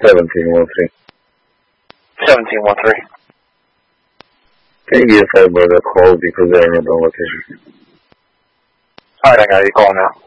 1713. 1713. Can you give Fred Bird a call because they're in the location? Alright, I got you. Call now.